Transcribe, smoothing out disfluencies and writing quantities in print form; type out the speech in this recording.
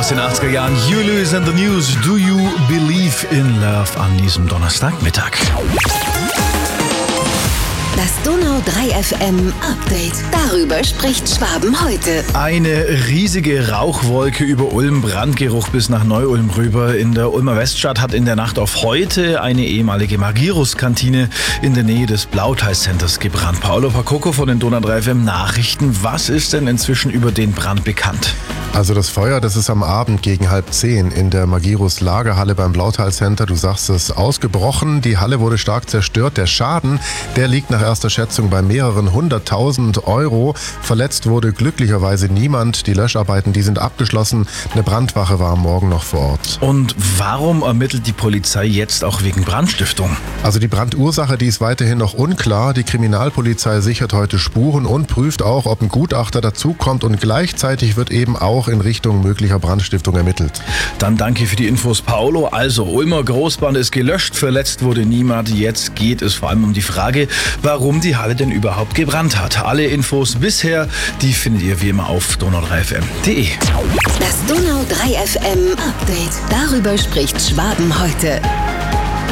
aus den 80er Jahren. You Lewis and the News. Do you believe in love an diesem Donnerstagmittag? Das Donau 3 FM Update. Darüber spricht Schwaben heute. Eine riesige Rauchwolke über Ulm, Brandgeruch bis nach Neu-Ulm rüber. In der Ulmer Weststadt hat in der Nacht auf heute eine ehemalige Magirus-Kantine in der Nähe des Blautal-Centers gebrannt. Paolo Pacocco von den Donau 3 FM Nachrichten. Was ist denn inzwischen über den Brand bekannt? Also das Feuer, das ist am Abend gegen 9:30 in der Magirus Lagerhalle beim Blautal Center, du sagst es, ausgebrochen. Die Halle wurde stark zerstört. Der Schaden, der liegt nach erster Schätzung bei mehreren 100.000 Euro. Verletzt wurde glücklicherweise niemand. Die Löscharbeiten, die sind abgeschlossen. Eine Brandwache war am Morgen noch vor Ort. Und warum ermittelt die Polizei jetzt auch wegen Brandstiftung? Also die Brandursache, die ist weiterhin noch unklar. Die Kriminalpolizei sichert heute Spuren und prüft auch, ob ein Gutachter dazukommt. Und gleichzeitig wird eben auch in Richtung möglicher Brandstiftung ermittelt. Dann danke für die Infos, Paolo. Also, Ulmer Großbahn ist gelöscht, verletzt wurde niemand. Jetzt geht es vor allem um die Frage, warum die Halle denn überhaupt gebrannt hat. Alle Infos bisher, die findet ihr wie immer auf donau3fm.de. Das Donau 3 FM Update. Darüber spricht Schwaben heute.